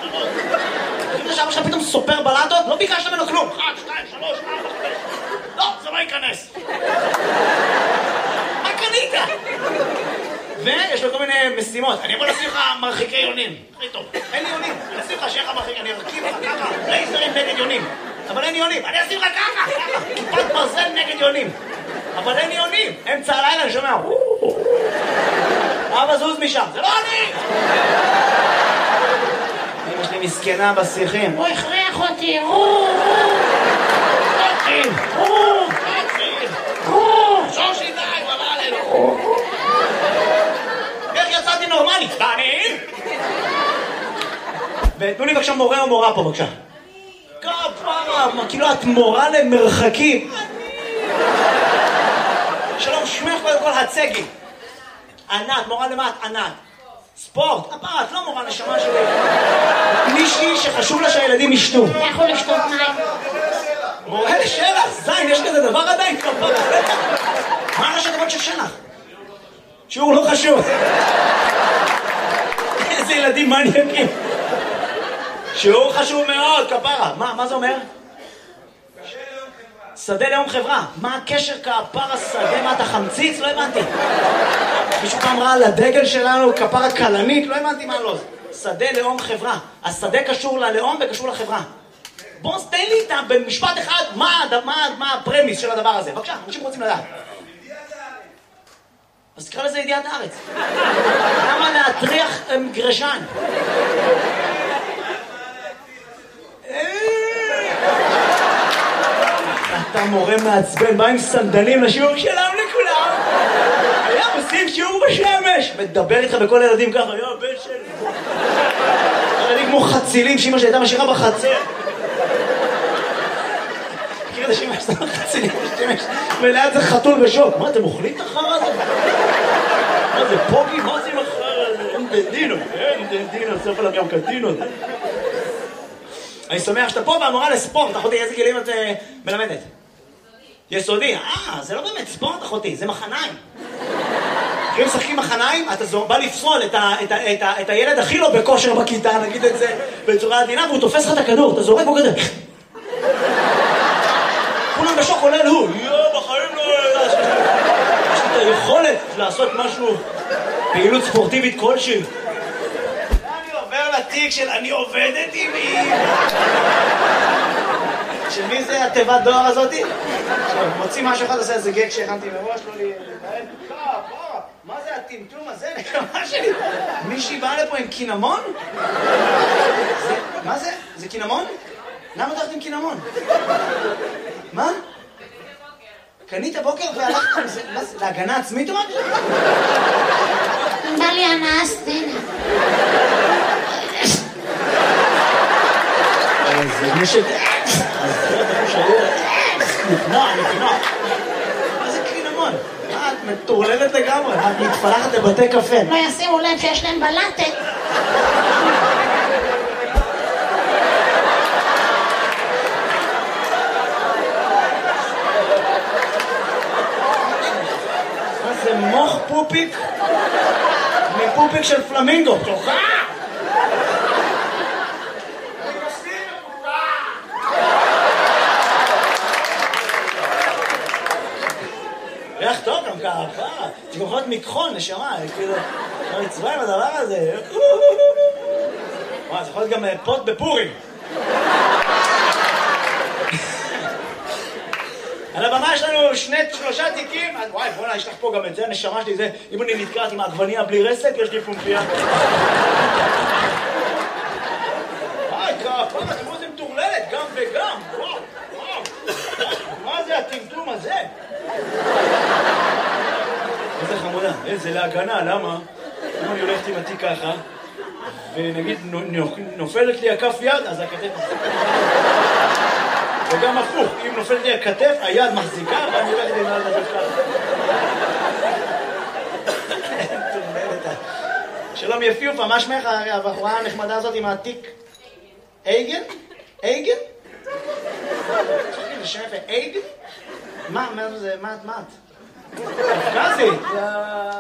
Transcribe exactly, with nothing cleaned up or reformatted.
אם שאבא שלך פתאום סופר בלטות, לא ביקשת ממנו כלום. אחת, שתיים, שלוש, ארבע, חמש. לא, זה לא ייכנס. מה קנית? ויש לו כל מיני משימות. אני יכול לשים לך מרחיקי יונים. הכי טוב. אין לי יונים. אני אשים לך שיהיה לך מרחיק, אני ארכיב לך ככה. לייזרים נגד יונים. אבל אין יונים. אני אשים לך ככה, ככה. כיפת ברזל נגד יונים. אבל אין יונים. אמצע הלילה אני שומע. אבא זוז משם. זה לא אני! אמא שלי מסכנה בשיחים. הוא הכריח אותי. רו, רו. רו. רו. שושי די, בבא עלינו. איך יצאתי נורמלי? תעני? ותנו לי בבקשה מורה או מורה פה בבקשה. כפרה, כאילו את מורה למרחקים. שלום, שמך קודם כל הצגי. ענת, מורה למה את? ענת. ספורט, כפרה, את לא מורה נשמה שלי. מישהי שחשוב לה שהילדים ישתו. אתה יכול לשתות מים. מורה לשלח, זין, יש כזה דבר עדיין? כפרה, מה ראשי תיבות של שלח? שיעור לא חשוב. איזה ילדים מניאקים. שיעור חשוב מאוד, כפרה. מה, מה זה אומר? שדה ליום חברה. מה הקשר כפרה שדה? מה אתה חמציץ? לא הבנתי. מישהו פעם ראה על הדגל שלנו כפרה קלנית? לא הבנתי מה לא. שדה ליום חברה. השדה קשור ללאום וקשור לחברה. בוא תן לי איתה במשפט אחד מה, מה, מה הפרמיס של הדבר הזה. בבקשה, אנשים רוצים לדעת. אז תקרא לזה ידיעת הארץ. למה להטריח גרשן? אתה מורה מעצבן, בא עם סנדלים לשיעור שלם לכולם. היה עושים שיעור בשמש. מדבר איתך בכל ילדים ככה, יו, בן שלי. ילדים כמו חצילים שאמא שהייתה משאירה בחצר. מכיר את השמש, זה לא חצילים בשמש. וליד זה חתול בשוק. מה, אתם אוכלים את החרא הזה? מה זה פוגי? מה זה עם החרא הזה? אין דדינו, אין דדינו, סוף עליו גם קטינו. אני שמח שאתה פה והמורה לספורט. אחותי, איזה גילים את מלמדת? יסודי. אה, זה לא באמת ספורט, אחותי, זה מחניים. כשהם משחקים מחניים, אתה בא לפסול את הילד הכי לא בכושר בכיתה, נגיד את זה בצורה עדינה, והוא תופס לך את הכדור, אתה זורק בו כזה. כולם בשוק עולה לו, יואו, בחיים לא... יש לי את היכולת לעשות משהו, פעילות ספורטיבית כלשהי. אני עובר לתיק של אני עובדת עם מי. של מי זה התיבת דואר הזאתי? מוציא משהו אחד, עושה איזה גג שהכנתי מראש, לא לי... מה זה הטמטום הזה? נקמה שלי. מישהי באה לפה עם קינמון? מה זה? זה קינמון? למה אתה הולכת עם קינמון? מה? קנית בוקר והלכת עם זה? להגנה עצמית או משהו? בא לי הנאה סצנה. זה מישהו... נקנוע, נקנוע. מה זה קינמון? מה, את מטורללת לגמרי? את מתפלחת לבתי קפה. לא ישימו לב שיש להם בלטה. מה זה מוח פופיק? מפופיק של פלמינגו. תוכה! ריח טוב גם ככה, זה גם יכול להיות מכחול, נשמה, כאילו, לא מצווה עם הדבר הזה. וואי, זה יכול להיות גם פוט בפורים. על הבמה יש לנו שני, שלושה תיקים, וואי, בוא'נה, יש לך פה גם את זה, נשמה שלי, זה, אם אני נתקעת עם העגבניה בלי רסק, יש לי פומפיה. וואי, כפה, אתם רואים, זה מטורללת, גם וגם, וואו, וואו. מה זה הטמטום הזה? איזה חמודה, איזה להגנה, למה? אם אני הולכת עם התיק ככה, ונגיד נופלת לי הכף יד, אז הכתף... וגם הפוך, אם נופלת לי הכתף, היד מחזיקה, ואני הולכת עם היד הזה ככה. שלום יפיופה, מה שמך הבחורה הנחמדה הזאת עם התיק? אייגן? אייגן? זה שם יפה, אייגן? מה, מה זה, מה את? קפקזית?